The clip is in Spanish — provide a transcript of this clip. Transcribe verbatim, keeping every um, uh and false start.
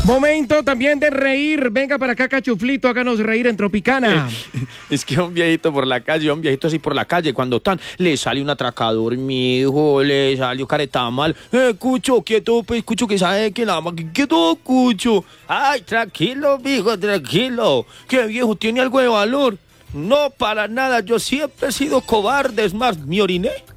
Momento también de reír. Venga para acá, Cachuflito, háganos reír en Tropicana. Es que un viejito por la calle, un viejito así por la calle, cuando tan, le sale un atracador, mijo, le salió careta mal. Eh, Cucho, quieto, pues, Cucho, que sabe que la que quieto, Cucho. Ay, tranquilo, mijo, tranquilo. Que viejo, tiene algo de valor. No, para nada, yo siempre he sido cobarde, es más, me oriné